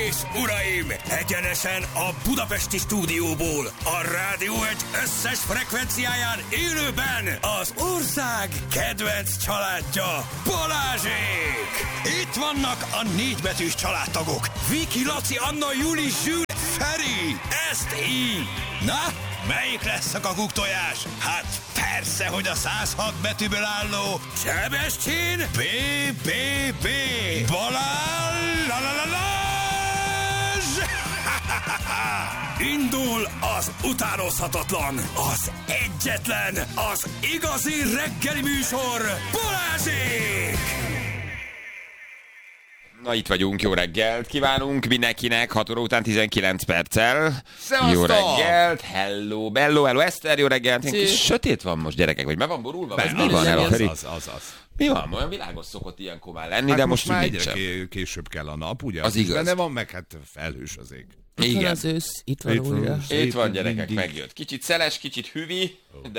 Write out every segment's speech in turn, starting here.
és uraim, egyenesen a budapesti stúdióból, a Rádió egy összes frekvenciáján élőben az ország kedvenc családja, Balázsék! Itt vannak a 4 betűs családtagok, Viki, Laci, Anna, Juli, Zsül, Feri, ezt így. Na, melyik lesz a kakuktojás? Hát persze, hogy a 106 betűből álló Sebestyén B.B.B. Balázs! Indul az utánozhatatlan, az egyetlen, az igazi reggeli műsor, Balázsék! Na, itt vagyunk, jó reggelt kívánunk mindenkinek, 6 óra után 19 perccel. Szevasztok! Jó reggelt, hello, bello, Eszter, jó reggelt. Kis sötét van most, gyerekek, vagy be van borulva? Vagy mi van? Az. Mi van? Olyan világos szokott ilyenkor már lenni, Hát de most már nincsen. egyre később kell a nap, ugye? Az igaz. Benne van, meg hát felhős az ég. Itt van Igen. az ősz, itt van újra. Itt van, gyerekek, megjött. Kicsit szeles, kicsit hüvi,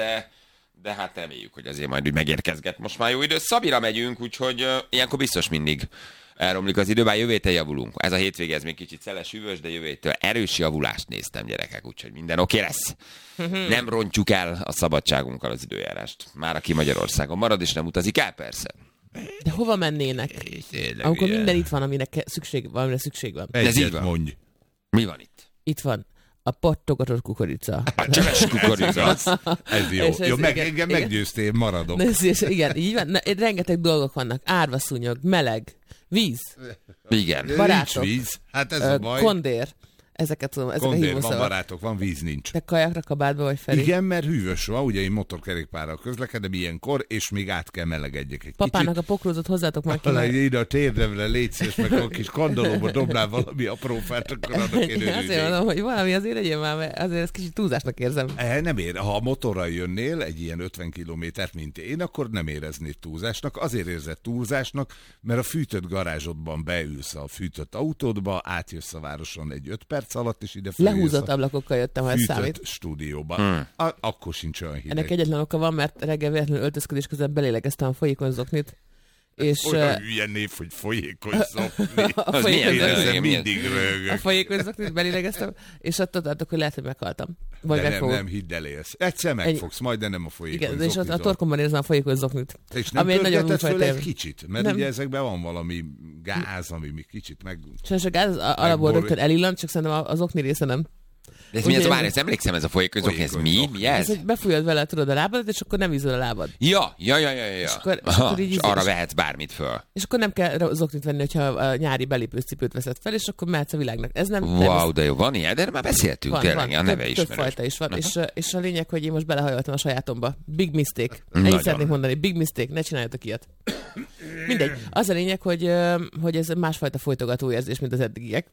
de hát reméljük, hogy azért majd úgy megérkezget. Most már jó idő. Szabira megyünk, úgyhogy ilyenkor biztos mindig elromlik az idő, bár jövő héten javulunk. Ez a hétvége, ez még kicsit szeles, hűvös, de jövő héttől erős javulást néztem, gyerekek, úgyhogy minden oké lesz. Nem rontjuk el a szabadságunkkal az időjárást. Már aki Magyarországon marad, és nem utazik el, persze. De hova mennének? Amikor minden itt van, amire szükség van. Ez így Egyet van. mondj. Mi van itt? Itt van a pattogatott kukorica. Csöves kukorica. Ez jó. És ez Jó, igen, engem igen. meggyőztél, maradok. Igen, így van. Rengeteg dolgok vannak. Árvaszúnyog, meleg, víz, Igen. barátok. Nincs víz. Hát ez a baj. kondér. Ezeket tudom, ezek a Kondér, van hívószavak. barátok, van víz, nincs. Te kajakra, kabátba vagy Feri? Igen, mert hűvös van, ugye én motorkerékpárral közlekedem ilyenkor, és még át kell melegedjek egy Papának a pokrózat hozzátok már ki. kicsit. Ide a térdemre légy szíves, meg a kis kandolóba dobnál valami aprófát, akkor annak én Azért örülnék. mondom, hogy valami azért legyen már, mert azért ezt kicsit túlzásnak érzem. Nem ér. Ha a motorral jönnél egy ilyen 50 kilométert, mint én, akkor nem éreznéd túlzásnak. Azért érzed túlzásnak, mert a fűtött garázsodban beülsz a fűtött autódba, átjössz a városon egy 5 perc alatt, és ide Lehúzott ablakokkal jöttem, ha ez fűtött számít. stúdióban. Akkor sincs olyan hideg. Ennek egyetlen oka van, mert reggel véletlenül öltözködés közben belélegeztem a folyékony zoknit. És Olyan hülye név, hogy folyékony szopni. a Az folyékony milyen? Én zoknit- ezzel milyen? mindig a röhögök. folyékony zoknit belélegeztem, és attól tartok, hogy lehet, hogy meghaltam. Vagy De meg fogok. nem, hidd el, élsz. Egyszer megfogsz, majd, de nem a folyékony Igen, és ott a zoknitól. torkomban érzem a folyékony zoknit. És nem ami egy nagyon pörgetett föl újfajta egy kicsit? Mert Nem. ugye ezekben van valami gáz, ami még kicsit meg... Sajnos a gáz alapból rögtön elillant, csak szerintem az okni része nem. De ez mi ez? Ugye- Már emlékszem, ez a folyékony, ez mi? Mi Ez, ez? hogy befújod vele, tudod, a lábadat, és akkor nem vízol a lábad. Ja. akkor Aha, így és ízes. arra vehetsz bármit föl. És akkor nem kell zoknit venni, hogyha a nyári belépős cipőt veszed fel, és akkor mehetsz a világnak. Ez nem... Wow, de jó, van ilyen? De erről már beszéltünk, tényleg, a neve több ismerős. fajta is van, és a lényeg, hogy én most belehajoltam a sajátomba. Big mistake. Nagyon. Ennyit szeretnék mondani. Big mistake, ne csináljatok ilyet. Mindegy. Az a lényeg, hogy ez másfajta folytogató érzés, mint az eddigiek.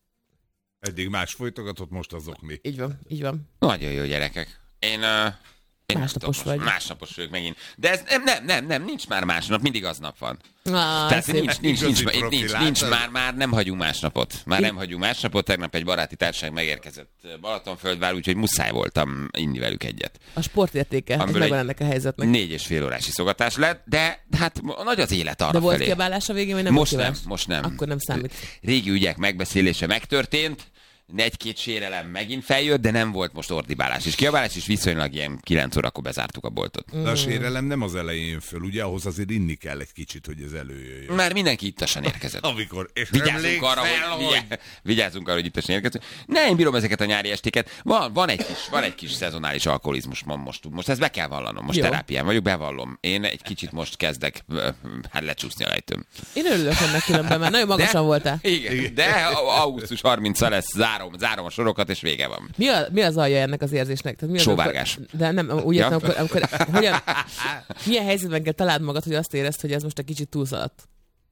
Eddig más folytogatott, most azok mi. Így van, így van. Nagyon jó, gyerekek. Én Másnapos vagy. Másnapos vagyok megint. De ez nem, nincs már másnap, mindig aznap van. Tehát Szép. nincs már nem hagyunk másnapot. Már nem hagyunk másnapot, tegnap egy baráti társaság megérkezett Balatonföldvár, úgyhogy muszáj voltam inni velük egyet. A sportértéke, ez Amiből megvan egy ennek a helyzetnek. 4,5 órás iszogatás lett, de hát nagy az élet arra De volt felé. kiabálás a végén, vagy nem Most volt nem, kiabálás? most nem. Akkor nem számít. Régi ügyek megbeszélése megtörtént, egy-két sérelem megint feljött, de nem volt most ordibálás és kiabálás, és viszonylag ilyen 9 órakor bezártuk a boltot. De a sérelem nem az elején jön föl, ugye ahhoz azért inni kell egy kicsit, hogy ez előjöjjön. Már mindenki ittasan érkezett. Amikor, és Vigyázzunk arra, hogy ittasan érkezünk. Ne, én bírom ezeket a nyári estéket. Van egy kis szezonális alkoholizmus most ezt be kell vallanom. Most Jó. terápián vagyok, bevallom. Én egy kicsit most kezdek lecsúszni a lejtőm. Én örülök ennek különben, mert nagyon magasan voltál. Igen, de augusztus 30-a lesz, zárom a sorokat, és vége van. Mi az alja ennek az érzésnek? Tehát mi az, Sóvárgás. De nem, úgy Ja. értem, amikor milyen helyzetben kell találd magad, hogy azt érezd, hogy ez most egy kicsit túlszaladt?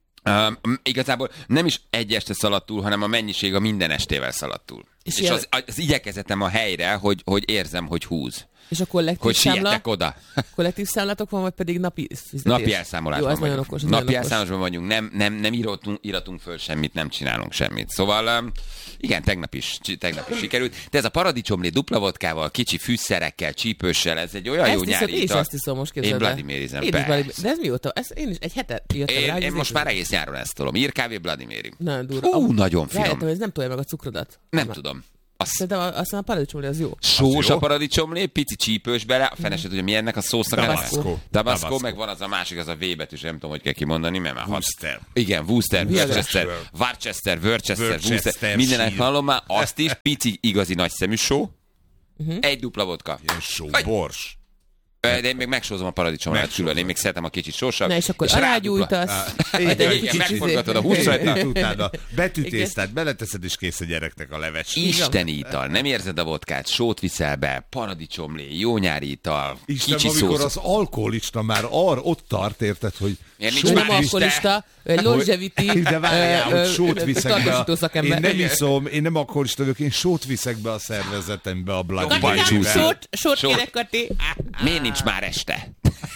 Igazából nem is egy este szaladt túl, hanem a mennyiség a minden estével szaladt túl. És ilyen- az igyekezetem a helyre, hogy érzem, hogy húz. És a kollektív hogy számla? sietek oda. Kollektív számlatok van, vagy pedig napi fizetés? Napi elszámolásban Jó, az nagyon vagyunk. okos. Napi elszámolásban vagyunk, nem íratunk föl semmit, nem csinálunk semmit. Szóval igen, tegnap is sikerült. De ez a paradicsomlé dupla vodkával, kicsi fűszerekkel, csípőssel, ez egy olyan jó nyári ital. Én is ezt iszom, most képzeld el. Én Vladimirizem, De ez mióta? Én is egy hetet jöttem rá. Én most már egész nyáron ezt tolom. Írkávé Vladimiri. Nagyon durva. Nagyon finom. Rájöttem, hogy ez nem tolja meg a cukrodat. Nem tudom. Szerintem aztán a paradicsomlé az jó. Sós a paradicsomlé, pici csípős bele, a fene se tudja, mi ennek a szósznak a neve. Tabasco, meg van az a másik, az a V betűs, nem tudom, hogy kell kimondani, mert már Worcester. Igen, Worcester, Worcester, mindenek hallom már, azt is, pici, igazi nagy szemű só, egy dupla vodka. Ilyen só, bors. De én még megsózom a paradicsomát külön, én még szeretem a kicsit sósabb. Na és akkor alágyújtasz. Igen, megforgatod a húsrajta. Utána betűtésztát beleteszed, és kész a gyereknek a leves. Isteni ital, nem érzed a vodkát, sót viszel be, paradicsomlé, jó nyári ital, Isten, kicsi amikor szósz. az alkoholista már ott tart, érted, hogy Miért nincs Ő már nem alkoholista, egy longevity de várjál, hogy sót viszek be. tartósító szakember. Én nem iszom, én nem alkoholista vagyok, én sót viszek be a szervezetembe a Blood. Sót kérek, Kati. Miért nincs már este?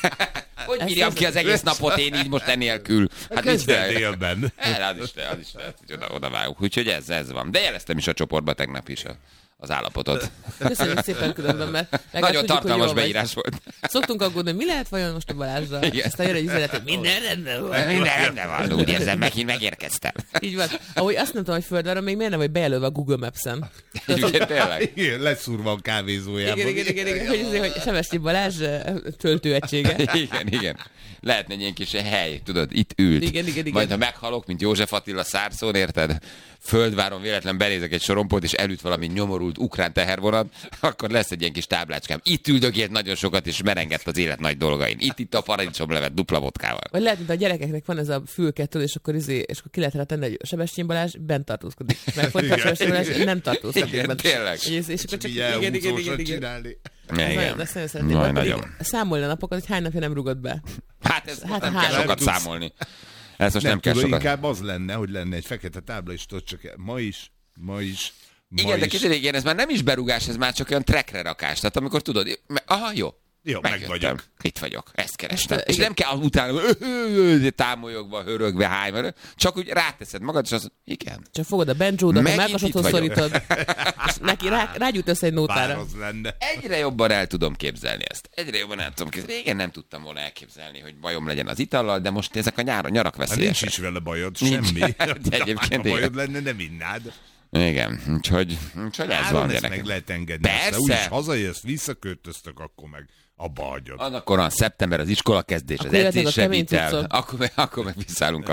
Hogy bírjam ki az egész napot én így most enélkül? Hát Kezdett délben. Az is lehet, hogy oda vágunk. Úgyhogy ez van. De jeleztem is a csoportba tegnap is az állapotot. Köszönjük szépen különben, mert nagyon tartalmas beírás volt. Szoktunk aggódni, mi lehet vajon most a Balázsra? Igen. Aztán jön egy üzenet, hogy minden rendben van. Minden rendben van, úgy érzem, megérkeztem. Így van. Ahogy azt nem tudom, hogy földváron, még miért nem vagy bejelölve a Google Maps-en. Igen, tényleg. Igen, leszúrva a kávézójában. Igen. Hogy Sevesnyi Balázs töltőegysége. Igen. Lehetne egy ilyen kis hely, tudod, itt ült. Igen. Majd ha meghalok, mint József Attila Szárszón, érted? Földváron véletlen benézek egy sorompót, és elüt valami nyomorult ukrán tehervonat, akkor lesz egy ilyen kis táblácskám. Itt üldögélt nagyon sokat, és merengett az élet nagy dolgain. Itt a paradicsomlevet dupla vodkával. Vagy lehet, mint a gyerekeknek van ez a fülkettől, és akkor ki lehet rá tenni, hogy Sebestyén Balázs bent tartózkodik. Meg folytatja Sebestyén Balázs nem tartózkodik. Igen, tényleg. És akkor csak igen. Csinálni. Nagyon, ezt nagyon szeretném. Nagyon. Számolni a napokat, hogy hány napja nem rugod be. Hát ez nem kell sokat számolni. Ez most nem kell tudom, sokat. inkább az lenne, hogy lenne egy fekete tábla, és tudod, csak ma is. Igen, de kicsit ez már nem is berugás, ez már csak olyan trackre rakás. Tehát amikor tudod, jó, meg vagyok. Itt vagyok, ezt kerestem. És nem kell utána támolyogva, hörögve, hájva, csak úgy ráteszed magad, és azt igen. Csak fogod a banjódat, a Megint melkasodhoz itt vagyok. szorítod, és neki rágyújtasz egy nótára. Bár az lenne. Egyre jobban el tudom képzelni ezt. Régen nem tudtam volna elképzelni, hogy bajom legyen az itallal, de most ezek a nyarak Hát nincs veszélyesek. is vele bajod, Nincs. semmi. De egyébként ha bajod igen. lenne, nem innád. Igen, úgyhogy ez van, Ezt gyerek. meg lehet engedni. Persze. Úgyis hazajössz, visszaköltöztök, akkor meg abba hagyod. Annak van szeptember, az iskola kezdés, az Akkor jöhetnek a edzésre kemény vitel. cuccok. Akkor meg visszállunk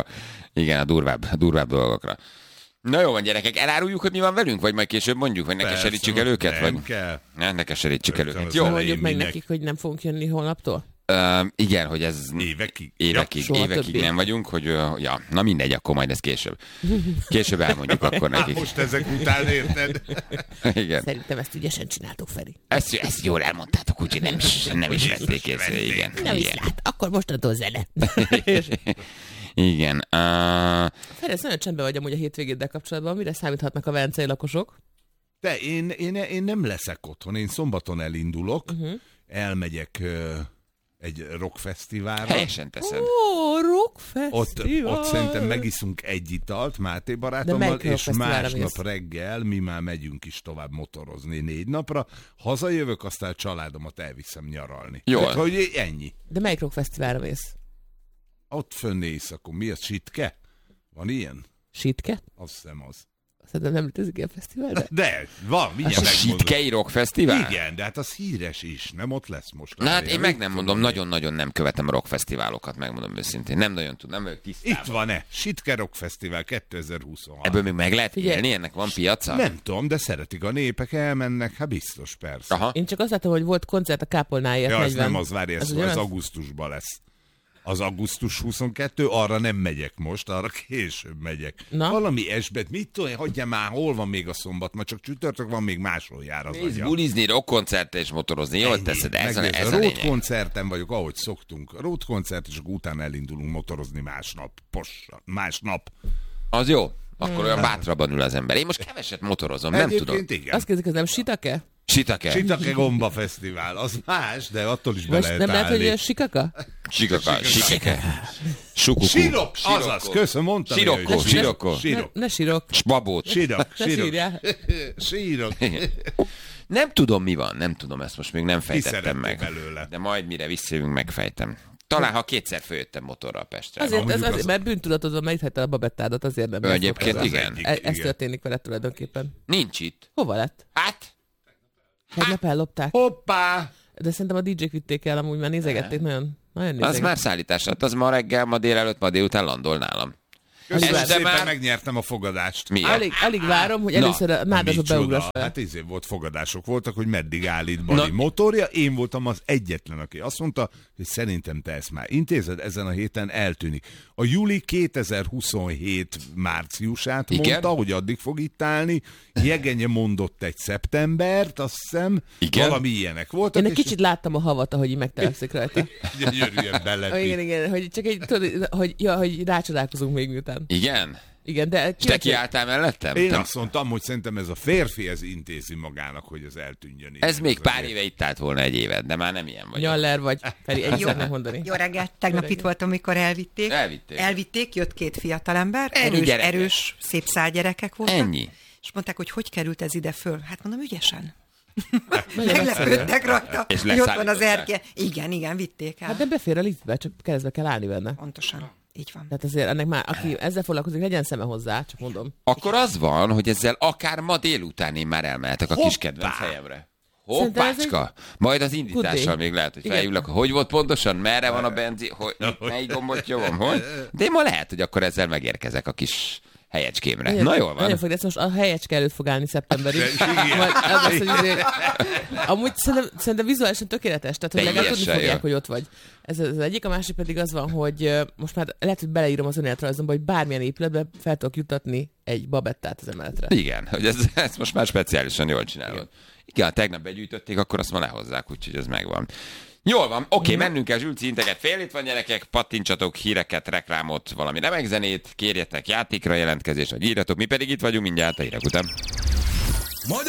a durvább dolgokra. Na jó van, gyerekek, eláruljuk, hogy mi van velünk, vagy majd később mondjuk, vagy ne keserítsük el őket? Nem vagy? kell. Ne keserítsük el Rögtön őket. az Jó, elején Mondjuk meg minek. nekik, hogy nem fogunk jönni holnaptól. igen, hogy ez Évekig. Soha évekig többé. nem vagyunk, hogy na mindegy, akkor majd ez később. Később elmondjuk akkor Hát nekik. most ezek után érted? Igen. Szerintem ezt ügyesen csináltuk, Feri. Ezt jól elmondtátok, úgyhogy nem is vették észre, igen. Nem is Igen. lát, akkor mostantól zene. Igen. Feri, ezt nagyon csendben vagy amúgy a hétvégéddel kapcsolatban. Mire számíthatnak a velencei lakosok? De én nem leszek otthon, én szombaton elindulok, elmegyek egy rockfesztiválra. Helyesen teszed. Ó, rockfesztivál! Ott szerintem megiszunk egy italt Máté De barátommal, melyik és rockfesztiválra másnap mész? reggel mi már megyünk is tovább motorozni 4 napra. Hazajövök, aztán a családomat elviszem nyaralni. Jól. Tehát, hogy ennyi. De melyik rockfesztiválra mész? Ott fönn éjszakon. Mi az, Sitke? Van ilyen? Sitke? Azt hiszem az. Szerintem nem létezik ilyen fesztivál, de... De, van, mindjárt A megmondom. Sitkei Rock Fesztivál? Igen, de hát az híres is, nem ott lesz most. Na hát én meg nem mondom, nagyon-nagyon nem követem a rockfesztiválokat, megmondom őszintén. Nem nagyon tudom, nem vagyok tisztában. Itt van-e? Sitke Rock Fesztivál 2026. Ebből még meg lehet Figyelj. élni? Ennek van piaca? Nem tudom, de szeretik a népek, elmennek, hát biztos, persze. Aha. Én csak azt láttam, hogy volt koncert a Kápolnáért Ja, 40. az nem az, várj, ez ugyanaz? augusztusban lesz. Az augusztus 22, arra nem megyek most, arra később megyek. Na? Valami esbet, mit tudom, hagyja már, hol van még a szombat, ma csak csütörtök van, még máshol jár az Nézd, agya. bulizni, rockkoncertre és motorozni, jól Ennyi. teszed, ez a Megnézd, lényeg. road koncerten vagyok, ahogy szoktunk. Road koncert, és akkor utána elindulunk motorozni másnap. Az jó, akkor olyan bátrabban ül az ember. Én most keveset motorozom, nem tudom. Egyébként igen. Azt kérdezik, ez nem Sitake? Shiitake Gomba Fesztivál. Az más, de attól is be lehet Nem lehet, állni. hogy sikaka? Sikeke. Sukuku. Sirok, azaz, köszönöm, mondtam. Sirokko. Ne sírok. Spabót. Sírok. sírjál. Nem tudom, mi van, nem tudom, ezt most még nem fejtettem szeretné meg. belőle? De majd mire visszajövünk, megfejtem. Talán, ha kétszer följöttem motorral Pestre. Azért, mert bűntudatod van, mert itt hagytál a babettádat, azért nem. Egyébként igen. Ez történik veled tulajdonképpen. Nincs itt. Hova lett? Hát? Tegnap ellopták. Hoppá! De szerintem a DJ-k vitték el, amúgy már nézegették, nagyon nézegették. Az már szállítás lett, az ma reggel, ma délelőtt, ma délután landol nálam. Köszönöm Ez de szépen, már- megnyertem a fogadást. Miért? Alig várom, hogy először a nádasba Micsoda? beugrass vele. Hát volt fogadások voltak, hogy meddig állít Bali Na. motorja. Én voltam az egyetlen, aki azt mondta, hogy szerintem te ezt már intézed, ezen a héten eltűnik. A júli 2027 márciusát Igen? mondta, hogy addig fog itt állni. Jegenye mondott egy szeptembert, azt hiszem. Igen? Valami ilyenek voltak. Én egy kicsit láttam a havat, ahogy így megtelepszik rajta. Gyönyörűen belepít. Igen, hogy csak egy, tudod, hogy rácsodálkozunk még miután. Igen? Igen, de... És te kiálltál mellettem? Én azt mondtam, hogy szerintem ez a férfi, ez intézi magának, hogy ez eltűnjön. Ez még pár év. éve itt állt volna egy évet, de már nem ilyen vagy. Nyaller vagy, Feri, egyszer megmondani. Jó reggelt, tegnap itt voltam, amikor elvitték. Elvitték, jött két fiatalember, erős, szép szájgyerekek voltak. Ennyi. És mondták, hogy került ez ide föl. Hát mondom, ügyesen. Nagyon Meglepődtek rajta, És hogy ott van az leszállították. erke. Igen, vitték el. Hát de befér a liftbe, csak keresztbe kell állni benne. Pontosan, így van. Tehát azért ennek már, aki ezzel foglalkozik, legyen szeme hozzá, csak mondom. Akkor az van, hogy ezzel akár ma délután én már elmehetek a kis Hoppá! kedvenc helyemre. Szerintem ez Hoppácska! Majd az indítással Good day. még lehet, hogy Igen. felhívlak. Hogy volt pontosan? Merre van a benzin? Melyik gombot nyomom? Hogy? De én ma lehet, hogy akkor ezzel megérkezek a kis helyecskémre. Na jól van. Nagyon fog, de ez most a helyecske előtt fog állni szeptemberig. Igen. Majd az lesz, hogy azért, amúgy szerintem vizuálisan tökéletes, tehát hogy legalább tudni Teljesen fogják, jó. hogy ott vagy. Ez az egyik, a másik pedig az van, hogy most már lehet, hogy beleírom az önéletrajzomba, hogy bármilyen épületbe fel tudok jutatni egy babettát az emeletre. Igen, hogy ez most már speciálisan jól csinálod. Igen, ha tegnap begyűjtötték, akkor azt ma lehozzák, úgyhogy ez megvan. Jól van, oké, mennünk kell, Zsülci integet, fél itt van gyerekek, pattintsatok híreket, reklámot, valami remegzenét, kérjetek játékra jelentkezést, vagy írjatok, mi pedig itt vagyunk mindjárt a hírek után.